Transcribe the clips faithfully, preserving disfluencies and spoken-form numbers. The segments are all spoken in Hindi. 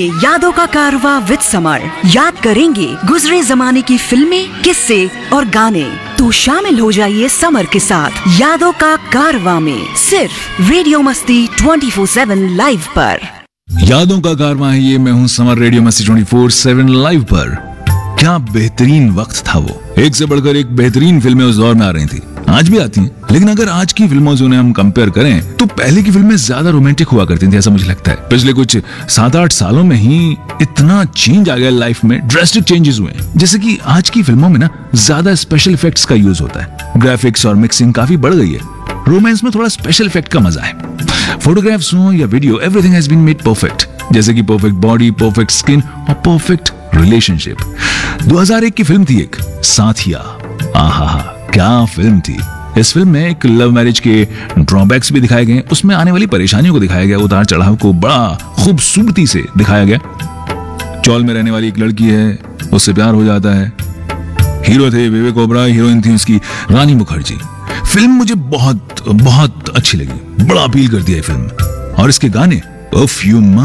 सुनिए यादों का कारवां विद समर। याद करेंगे गुजरे जमाने की फिल्में, किस्से और गाने। तो शामिल हो जाइए समर के साथ यादों का कारवां में, सिर्फ रेडियो मस्ती ट्वेंटी फोर सेवन लाइव पर। यादों का कारवां है ये, मैं हूँ समर, रेडियो मस्ती ट्वेंटी फोर सेवन लाइव पर। क्या बेहतरीन वक्त था वो, एक से बढ़कर एक बेहतरीन फिल्में उस दौर में आ रही थी, आज भी आती हैं। लेकिन अगर आज की फिल्मों से उन्हें हम कंपेयर करें तो पहले की फिल्में ज्यादा रोमांटिक हुआ करती थी, ऐसा मुझे लगता है। पिछले कुछ सात आठ सालों में ही इतना चेंज आ गया लाइफ में, ड्रास्टिक चेंजेस हुए हैं। जैसे कि आज की फिल्मों में ना ज्यादा स्पेशल इफेक्ट्स का यूज होता है, ग्राफिक्स और मिक्सिंग काफी बढ़ गई है। रोमांस में थोड़ा स्पेशल इफेक्ट का मजा है। फोटोग्राफ्स हो या video, everything has been made perfect. जैसे कि परफेक्ट बॉडी, परफेक्ट स्किन और परफेक्ट रिलेशनशिप। दो हज़ार एक की फिल्म थी एक, साथिया। आहा, क्या फिल्म थी। इस फिल्म में एक लव मैरिज के ड्रॉबैक्स भी दिखाए गए, उसमें आने वाली परेशानियों को दिखाया गया, उतार चढ़ाव को बड़ा खूबसूरती से दिखाया गया। चौल में रहने वाली एक लड़की है, उससे प्यार हो जाता है। हीरो थे विवेक ओबराय, हीरोइन थी उसकी रानी मुखर्जी। फिल्म मुझे बहुत बहुत अच्छी लगी, बड़ा अपील कर दिया फिल्म। और इसके गाने परफ्यूमा,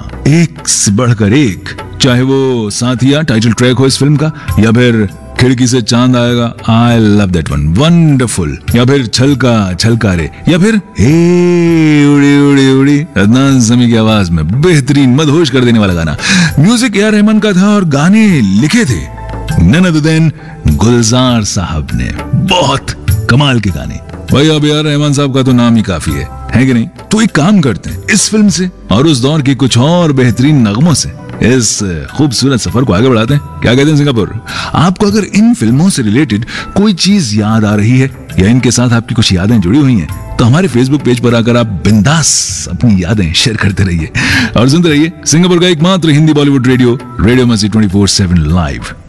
एक से बढ़कर एक। चाहे वो साथिया टाइटल ट्रैक हो इस फिल्म का, या फिर खिड़की से चांद आएगा, I love that one, wonderful. या फिर छलका छलका रे, या फिर हे उड़ी उड़ी उड़ी, अदनान समी की आवाज में बेहतरीन मदहोश कर देने वाला गाना। म्यूजिक ए आर रहमान का था और गाने लिखे थे नन अदर देन गुलजार साहब ने। बहुत कमाल के गाने। भाई अब यार रहमान साहब का तो नाम ही काफी है, है कि नहीं? तो एक काम करते हैं, इस फिल्म से और उस दौर के कुछ और बेहतरीन नगमों से इस खूबसूरत सफर को आगे बढ़ाते हैं। क्या कहते हैं सिंगापुर? आपको अगर इन फिल्मों से रिलेटेड कोई चीज याद आ रही है या इनके साथ आपकी कुछ यादें जुड़ी हुई हैं, तो हमारे फेसबुक पेज पर आकर आप बिंदास अपनी यादें शेयर करते रहिए और सुनते रहिए सिंगापुर का एकमात्र हिंदी बॉलीवुड रेडियो, रेडियो मस्ती ट्वेंटी फोर सेवन लाइव।